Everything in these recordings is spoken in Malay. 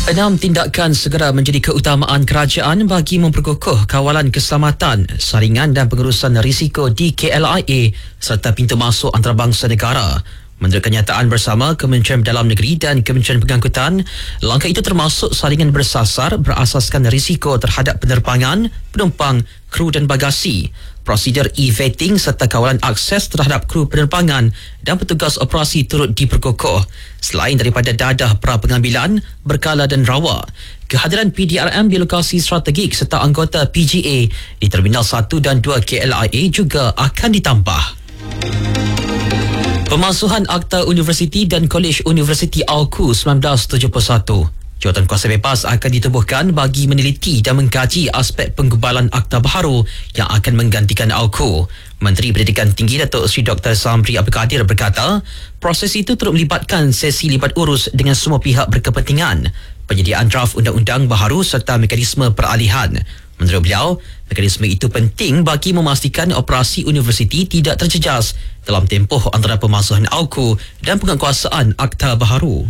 6 tindakan segera menjadi keutamaan kerajaan bagi memperkukuh kawalan keselamatan, saringan dan pengurusan risiko di KLIA serta pintu masuk antarabangsa negara. Menurut kenyataan bersama Kementerian Dalam Negeri dan Kementerian Pengangkutan, langkah itu termasuk saringan bersasar berasaskan risiko terhadap penerbangan, penumpang, kru dan bagasi, prosedur e-vetting serta kawalan akses terhadap kru penerbangan dan petugas operasi turut diperkukuh. Selain daripada dadah pra-pengambilan, berkala dan rawa, kehadiran PDRM di lokasi strategik serta anggota PGA di Terminal 1 dan 2 KLIA juga akan ditambah. Pemasuhan Akta Universiti dan Kolej Universiti AUKU 1971. Jawatan kuasa bebas akan ditubuhkan bagi meneliti dan mengkaji aspek penggubalan akta baharu yang akan menggantikan AUKU. Menteri Pendidikan Tinggi Datuk Seri Dr. Samri Abdul Kadir berkata, proses itu turut melibatkan sesi libat urus dengan semua pihak berkepentingan, penyediaan draft undang-undang baharu serta mekanisme peralihan. Menurut beliau, mekanisme itu penting bagi memastikan operasi universiti tidak terjejas dalam tempoh antara pemasuhan AUKU dan penguatkuasaan akta baharu.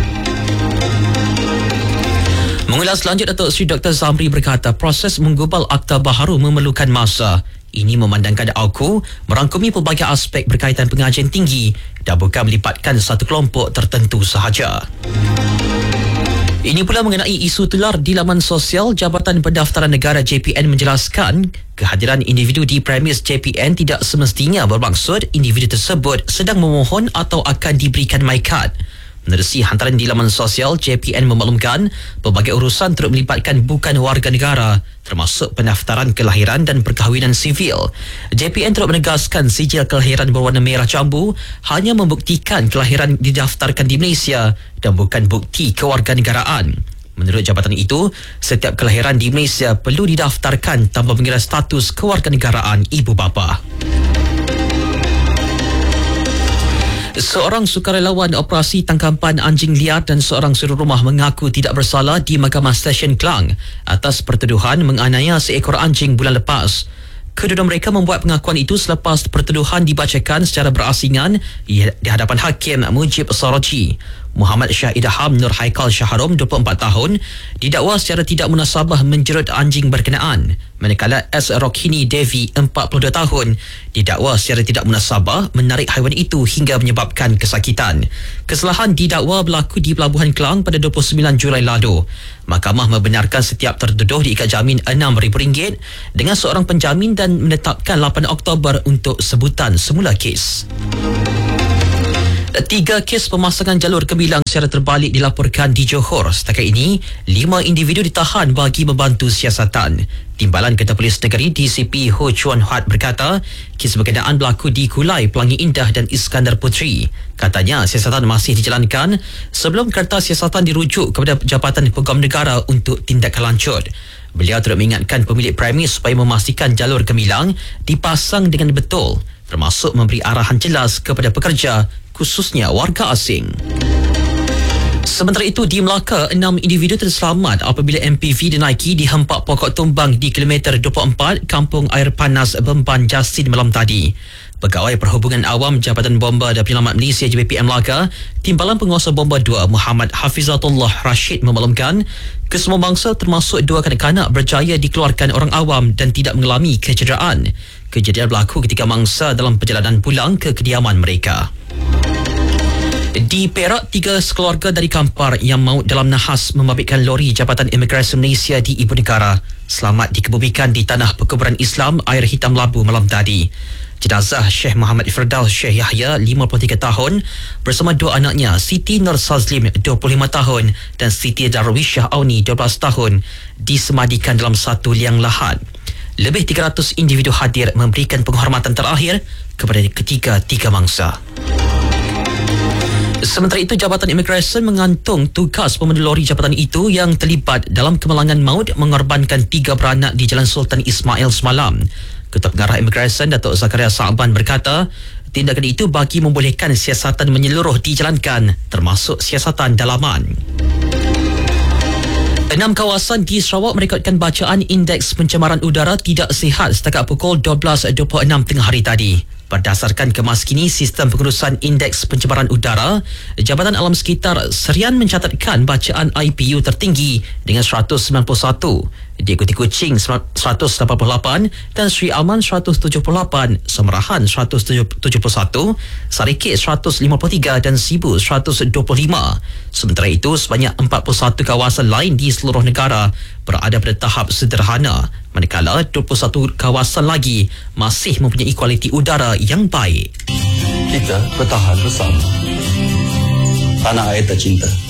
Mengulas lanjut, Datuk Seri Dr. Zamri berkata proses menggubal akta baharu memerlukan masa. Ini memandangkan AUKU merangkumi pelbagai aspek berkaitan pengajian tinggi dan bukan melibatkan satu kelompok tertentu sahaja. Ini pula mengenai isu tular di laman sosial. Jabatan Pendaftaran Negara JPN menjelaskan kehadiran individu di premis JPN tidak semestinya bermaksud individu tersebut sedang memohon atau akan diberikan my card. Menerusi hantaran di laman sosial, JPN memaklumkan pelbagai urusan turut melibatkan bukan warga negara, termasuk pendaftaran kelahiran dan perkahwinan sivil. JPN turut menegaskan sijil kelahiran berwarna merah jambu hanya membuktikan kelahiran didaftarkan di Malaysia dan bukan bukti kewarganegaraan. Menurut jabatan itu, setiap kelahiran di Malaysia perlu didaftarkan tanpa mengira status kewarganegaraan ibu bapa. Seorang sukarelawan operasi tangkapan anjing liar dan seorang suri rumah mengaku tidak bersalah di Mahkamah Stesen Klang atas pertuduhan menganiaya seekor anjing bulan lepas. Kedua mereka membuat pengakuan itu selepas pertuduhan dibacakan secara berasingan di hadapan Hakim Mujib Saraji. Muhammad Shah Idham Nur Haikal Shahrum, 24 tahun, didakwa secara tidak munasabah menjerut anjing berkenaan. Manakala S. Rokhini Devi, 42 tahun, didakwa secara tidak munasabah menarik haiwan itu hingga menyebabkan kesakitan. Kesalahan didakwa berlaku di Pelabuhan Klang pada 29 Julai lalu. Mahkamah membenarkan setiap tertuduh diikat jamin RM6,000 dengan seorang penjamin dan menetapkan 8 Oktober untuk sebutan semula kes. 3 kes pemasangan jalur kebilang secara terbalik dilaporkan di Johor. Setakat ini, 5 individu ditahan bagi membantu siasatan. Timbalan Ketua Polis Negeri DCP Ho Chuan Huat berkata, kes berkenaan berlaku di Kulai, Pelangi Indah dan Iskandar Puteri. Katanya, siasatan masih dijalankan sebelum kertas siasatan dirujuk kepada Jabatan Peguam Negara untuk tindakan lanjut. Beliau turut mengingatkan pemilik premis supaya memastikan jalur gemilang dipasang dengan betul, termasuk memberi arahan jelas kepada pekerja, khususnya warga asing. Sementara itu, di Melaka, 6 individu terselamat apabila MPV dinaiki di hempak pokok tumbang di kilometer 24 Kampung Air Panas Bemban Jasin malam tadi. Pegawai Perhubungan Awam Jabatan Bomba dan Penyelamat Malaysia JBPM Melaka, Timbalan Penguasa Bomba 2 Muhammad Hafizatullah Rashid memaklumkan kesemua bangsa termasuk 2 kanak-kanak berjaya dikeluarkan orang awam dan tidak mengalami kecederaan. Kejadian berlaku ketika mangsa dalam perjalanan pulang ke kediaman mereka. Di Perak, 3 sekeluarga dari Kampar yang maut dalam nahas membabitkan lori Jabatan Imigresen Malaysia di Ibu Negara selamat dikebumikan di Tanah Perkuburan Islam Air Hitam Labu malam tadi. Jenazah Syekh Muhammad Firdaus Syekh Yahya, 53 tahun, bersama 2 anaknya, Siti Nur Sazlim, 25 tahun dan Siti Darwishah Auni, 12 tahun, disemadikan dalam satu liang lahat. Lebih 300 individu hadir memberikan penghormatan terakhir kepada ketiga mangsa. Sementara itu, Jabatan Imigresen mengantung tugas pemandu lori jabatan itu yang terlibat dalam kemalangan maut mengorbankan 3 beranak di Jalan Sultan Ismail semalam. Ketua Pengarah Imigresen Datuk Zakaria Sa'ban berkata, tindakan itu bagi membolehkan siasatan menyeluruh dijalankan, termasuk siasatan dalaman. 6 kawasan di Sarawak merekodkan bacaan indeks pencemaran udara tidak sihat setakat pukul 12.26 tengah hari tadi. Berdasarkan kemaskini sistem pengurusan indeks pencemaran udara, Jabatan Alam Sekitar Serian mencatatkan bacaan IPU tertinggi dengan 191, diikuti Kuching 188 dan Sri Aman 178, Semerahan 171, Sarikit 153 dan Sibu 125. Sementara itu, sebanyak 41 kawasan lain di seluruh negara berada pada tahap sederhana, manakala 21 kawasan lagi masih mempunyai kualiti udara yang baik. Kita bertahan bersama tanah air tercinta.